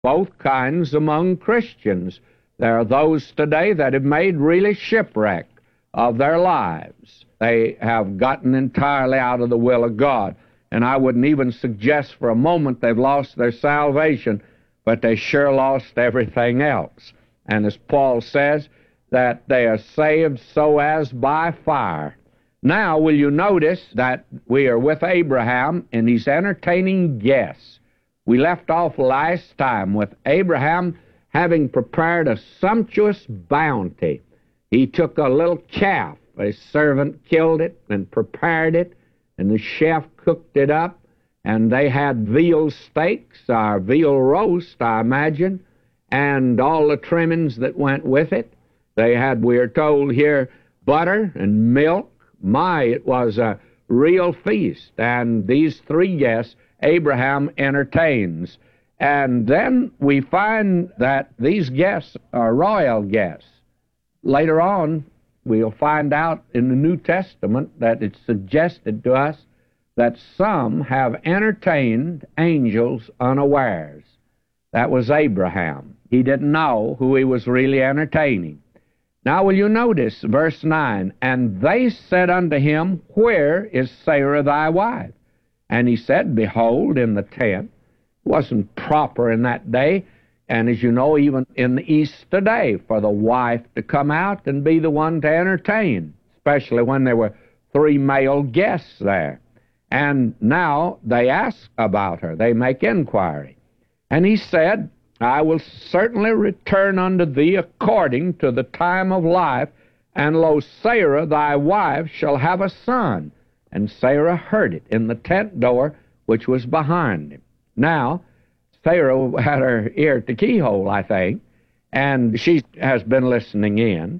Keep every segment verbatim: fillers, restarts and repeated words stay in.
both kinds among Christians. There are those today that have made really shipwreck of their lives. They have gotten entirely out of the will of God. And I wouldn't even suggest for a moment they've lost their salvation, but they sure lost everything else. And as Paul says, that they are saved so as by fire. Now, will you notice that we are with Abraham, and he's entertaining guests. We left off last time with Abraham having prepared a sumptuous bounty. He took a little calf. A servant killed it and prepared it, and the chef cooked it up, and they had veal steaks, or veal roast, I imagine, and all the trimmings that went with it. They had, we are told here, butter and milk. My, it was a real feast. And these three guests Abraham entertains. And then we find that these guests are royal guests. Later on, we'll find out in the New Testament that it's suggested to us that some have entertained angels unawares. That was Abraham. He didn't know who he was really entertaining. Now will you notice verse nine, and they said unto him, Where is Sarah thy wife? And he said, Behold, in the tent. It wasn't proper in that day, and as you know, even in the East today, for the wife to come out and be the one to entertain, especially when there were three male guests there. And now they ask about her. They make inquiry. And he said, I will certainly return unto thee according to the time of life, and lo, Sarah thy wife shall have a son. And Sarah heard it in the tent door which was behind him. Now, Sarah had her ear at the keyhole, I think, and she has been listening in,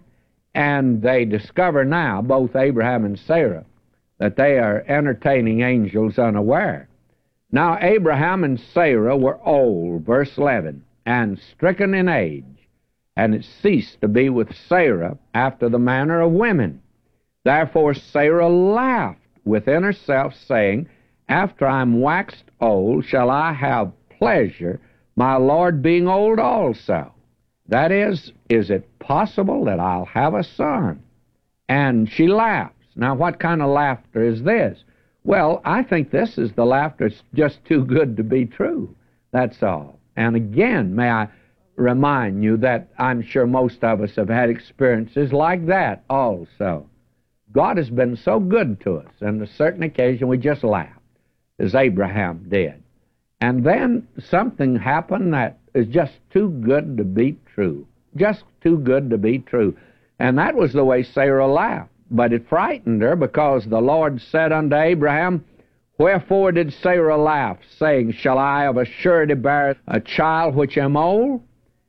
and they discover now, both Abraham and Sarah, that they are entertaining angels unaware. Now Abraham and Sarah were old, verse eleven, and stricken in age, and it ceased to be with Sarah after the manner of women. Therefore Sarah laughed within herself, saying, After I am waxed old, shall I have pleasure, my Lord being old also? That is, is it possible that I'll have a son? And she laughs. Now, what kind of laughter is this? Well, I think this is the laughter that's just too good to be true. That's all. And again, may I remind you that I'm sure most of us have had experiences like that also. God has been so good to us, and on a certain occasion we just laughed, as Abraham did. And then something happened that is just too good to be true. Just too good to be true. And that was the way Sarah laughed. But it frightened her, because the Lord said unto Abraham, Wherefore did Sarah laugh, saying, Shall I of a surety bear a child which am old?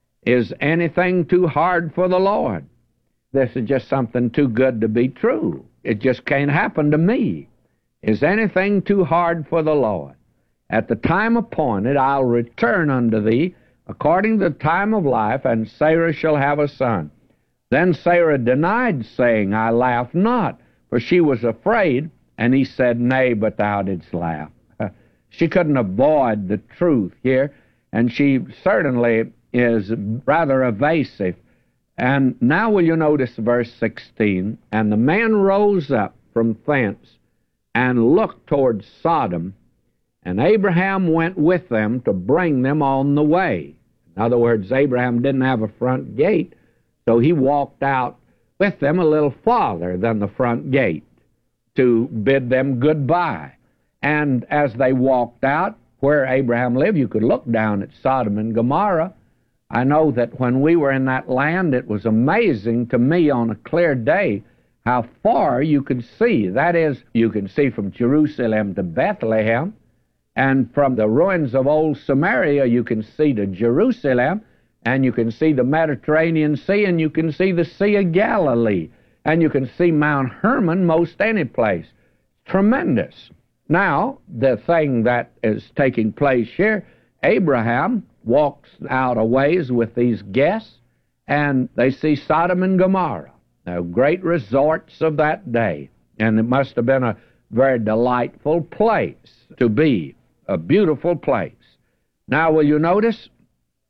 Is anything too hard for the Lord? This is just something too good to be true. It just can't happen to me. Is anything too hard for the Lord? At the time appointed I'll return unto thee according to the time of life, and Sarah shall have a son. Then Sarah denied, saying, I laugh not, for she was afraid. And he said, Nay, but thou didst laugh. She couldn't avoid the truth here, and she certainly is rather evasive. And now will you notice verse sixteen, And the man rose up from thence and looked toward Sodom, and Abraham went with them to bring them on the way. In other words, Abraham didn't have a front gate, so he walked out with them a little farther than the front gate to bid them goodbye. And as they walked out, where Abraham lived, you could look down at Sodom and Gomorrah. I know that when we were in that land, it was amazing to me on a clear day how far you could see. That is, you can see from Jerusalem to Bethlehem, and from the ruins of old Samaria, you can see to Jerusalem, and you can see the Mediterranean Sea, and you can see the Sea of Galilee, and you can see Mount Hermon most any place. Tremendous. Now, the thing that is taking place here, Abraham walks out a ways with these guests, and they see Sodom and Gomorrah, the great resorts of that day. And it must have been a very delightful place to be, a beautiful place. Now, will you notice